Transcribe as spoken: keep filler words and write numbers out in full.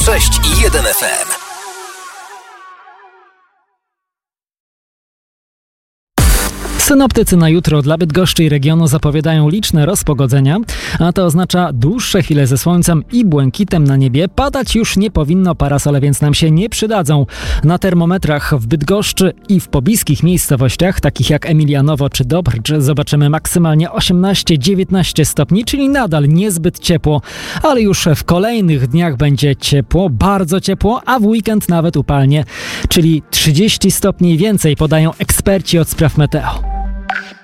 sześć i jeden F M. Synoptycy na jutro dla Bydgoszczy i regionu zapowiadają liczne rozpogodzenia, a to oznacza dłuższe chwile ze słońcem i błękitem na niebie. Padać już nie powinno, parasole więc nam się nie przydadzą. Na termometrach w Bydgoszczy i w pobliskich miejscowościach, takich jak Emilianowo czy Dobrcz, zobaczymy maksymalnie osiemnaście dziewiętnaście stopni, czyli nadal niezbyt ciepło, ale już w kolejnych dniach będzie ciepło, bardzo ciepło, a w weekend nawet upalnie, czyli trzydzieści stopni więcej, podają eksperci od spraw meteo.